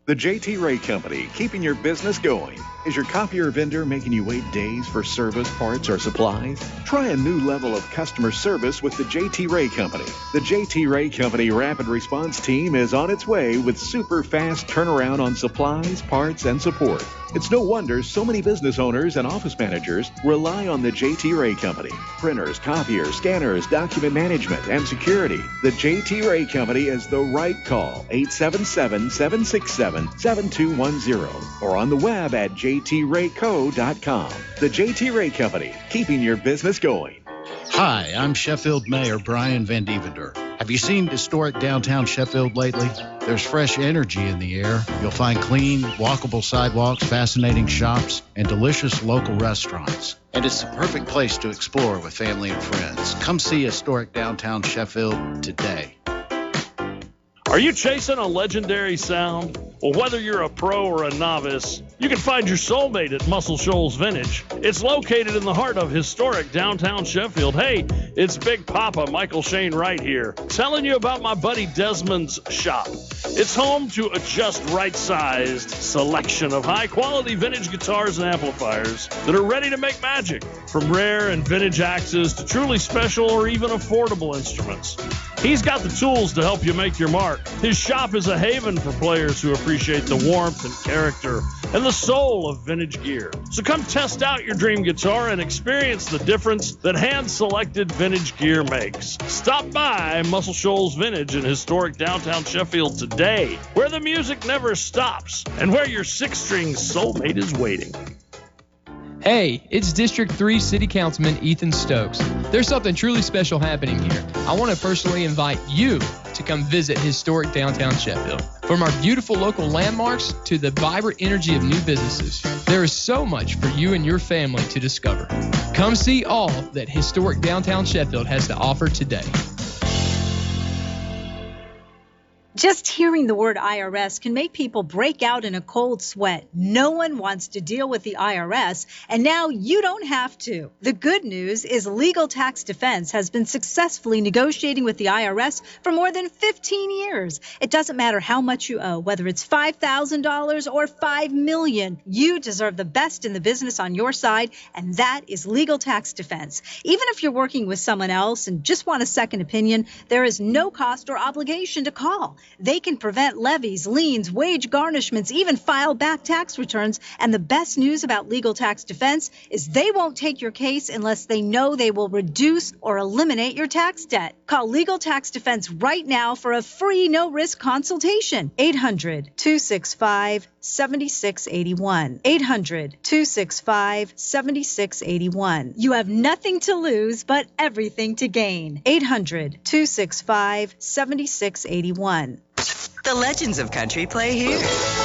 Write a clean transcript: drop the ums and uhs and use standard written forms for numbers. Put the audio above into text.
The JT Ray Company, keeping your business going. Is your copier vendor making you wait days for service, parts, or supplies? Try a new level of customer service with the JT Ray Company. The JT Ray Company Rapid Response Team is on its way with super fast turnaround on supplies, parts, and support. It's no wonder so many business owners and office managers rely on the JT Ray Company. Printers, copiers, scanners, document management, and security. The JT Ray Company is the right call. 877-767-7210 or on the web at jtrayco.com. The JT Ray Company, keeping your business going. Hi, I'm Sheffield Mayor Brian Van Devender. Have you seen historic downtown Sheffield lately? There's fresh energy in the air. You'll find clean, walkable sidewalks, fascinating shops, and delicious local restaurants. And it's the perfect place to explore with family and friends. Come see historic downtown Sheffield today. Are you chasing a legendary sound? Well, whether you're a pro or a novice, you can find your soulmate at Muscle Shoals Vintage. It's located in the heart of historic downtown Sheffield. Hey, it's Big Papa Michael Shane Wright here, telling you about my buddy Desmond's shop. It's home to a just right-sized selection of high-quality vintage guitars and amplifiers that are ready to make magic, from rare and vintage axes to truly special or even affordable instruments. He's got the tools to help you make your mark. His shop is a haven for players who appreciate the warmth and character and the soul of vintage gear. So come test out your dream guitar and experience the difference that hand-selected vintage gear makes. Stop by Muscle Shoals Vintage in historic downtown Sheffield today, where the music never stops and where your six-string soulmate is waiting. Hey, it's District 3 City Councilman Ethan Stokes. There's something truly special happening here. I want to personally invite you to come visit historic downtown Sheffield. From our beautiful local landmarks to the vibrant energy of new businesses, there is so much for you and your family to discover. Come see all that historic downtown Sheffield has to offer today. Just hearing the word IRS can make people break out in a cold sweat. No one wants to deal with the IRS, and now you don't have to. The good news is Legal Tax Defense has been successfully negotiating with the IRS for more than 15 years. It doesn't matter how much you owe, whether it's $5,000 or $5 million. You deserve the best in the business on your side, and that is Legal Tax Defense. Even if you're working with someone else and just want a second opinion, there is no cost or obligation to call. They can prevent levies, liens, wage garnishments, even file back tax returns. And the best news about Legal Tax Defense is they won't take your case unless they know they will reduce or eliminate your tax debt. Call Legal Tax Defense right now for a free no-risk consultation. 800-265-7681. 800-265-7681. You have nothing to lose but everything to gain. 800-265-7681. The legends of country play here.